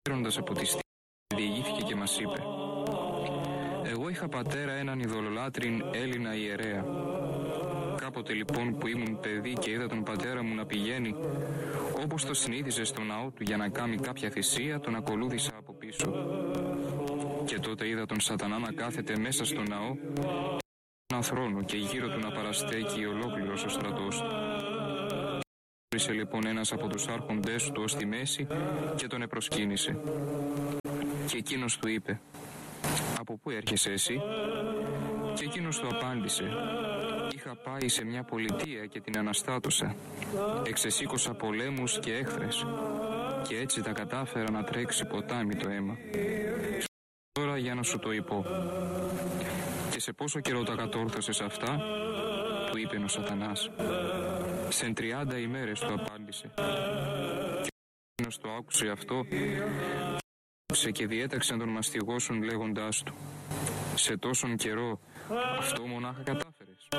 Γέροντας από τη στιγμή, διηγήθηκε και μας είπε: «Εγώ είχα πατέρα έναν ειδωλολάτρην Έλληνα ιερέα. Κάποτε λοιπόν που ήμουν παιδί και είδα τον πατέρα μου να πηγαίνει, όπως το συνήθιζε στο ναό του για να κάνει κάποια θυσία, τον ακολούθησα από πίσω. Και τότε είδα τον σατανά να κάθεται μέσα στο ναό, έναν θρόνο και γύρω του να παραστέκει ολόκληρος ο στρατός του. Ήρθε λοιπόν ένας από τους άρχοντές του ως τη μέση και τον επροσκύνησε. Και εκείνος του είπε: «Από πού έρχεσαι εσύ?» Και εκείνος του απάντησε: «Είχα πάει σε μια πολιτεία και την αναστάτωσα. Εξεσήκωσα πολέμους και έχθρες και έτσι τα κατάφερα να τρέξει ποτάμι το αίμα. Τώρα για να σου το πω». «Και σε πόσο καιρό τα κατόρθωσες αυτά?» του είπε ο σατανάς. «Σε 30 ημέρες» του απάντησε. Και εκείνος το άκουσε αυτό και διέταξε να τον μαστιγώσουν λέγοντάς του: «Σε τόσον καιρό αυτό μονάχα κατάφερες?»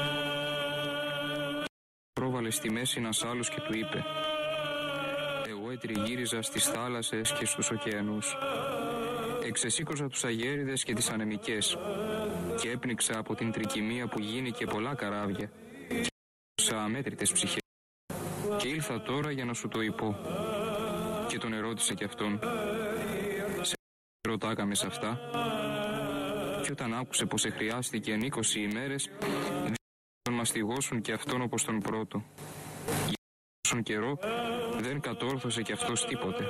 Πρόβαλε στη μέση ένας άλλος και του είπε: «Εγώ ετριγύριζα στις θάλασσες και στους ωκεανούς. Εξεσήκωσα τους αγέριδες και τις ανεμικές και έπνιξα από την τρικυμία που γίνει και πολλά καράβια και έδωσα αμέτρητες ψυχές. Και ήλθα τώρα για να σου το πω». Και τον ερώτησε κι αυτόν: «Σε ρωτάκαμε σε αυτά?» Και όταν άκουσε πως χρειάστηκαν 20 ημέρες, τον μαστιγώσουν και αυτόν όπως τον πρώτο. Για τόσον καιρό δεν κατόρθωσε κι αυτός τίποτε.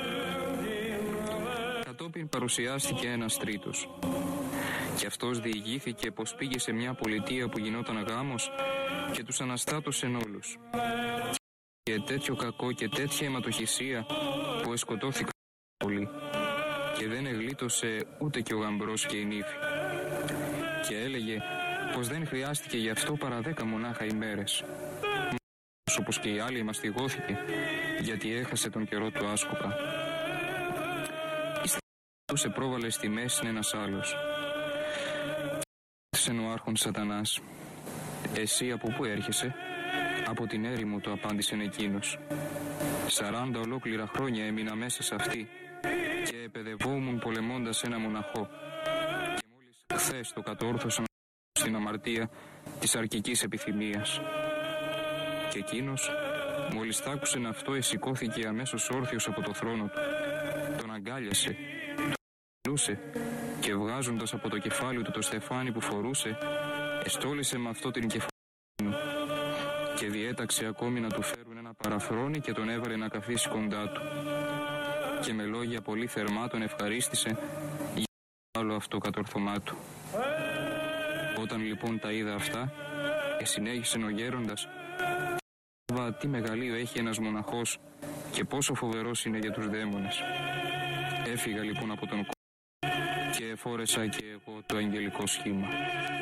Κατόπιν παρουσιάστηκε ένας τρίτος. Και αυτός διηγήθηκε πως πήγε σε μια πολιτεία που γινόταν γάμος και τους αναστάτωσεν όλους. Και τέτοιο κακό και τέτοια αιματοχυσία που εσκοτώθηκαν πολύ. Και δεν εγλίτωσε ούτε και ο γαμπρός και η νύφη. Και έλεγε πως δεν χρειάστηκε γι' αυτό παρά 10 μονάχα ημέρες. Όπως και οι άλλοι μαστιγώθηκε, γιατί έχασε τον καιρό του άσκοπα. Ύστερα σε πρόβαλε στη μέση ένας άλλος. «Σεν ο άρχον σατανάς, εσύ από πού έρχεσαι?» «Από την έρημο», του απάντησε εκείνος. 40 ολόκληρα χρόνια έμεινα μέσα σε αυτή και επαιδευόμουν πολεμώντας ένα μοναχό. Και μόλις χθες το κατόρθωσα στην αμαρτία της αρκικής επιθυμίας». Και εκείνος, μόλις τ' άκουσεν αυτό, εσηκώθηκε αμέσως όρθιος από το θρόνο του. Τον αγκάλιασε, τον μιλούσε και βγάζοντας από το κεφάλι του το στεφάνι που φορούσε, εστόλισε με αυτό την κεφάλι του και διέταξε ακόμη να του φέρουν ένα παραφρόνι και τον έβαλε να καθίσει κοντά του. Και με λόγια πολύ θερμά τον ευχαρίστησε για το άλλο αυτό κατόρθωμά του. Όταν λοιπόν τα είδα αυτά, συνέχισε ο γέροντας: «Τι μεγαλείο έχει ένας μοναχός και πόσο φοβερός είναι για τους δαίμονες». Έφυγα λοιπόν από τον κόσμο και φόρεσα και εγώ το αγγελικό σχήμα.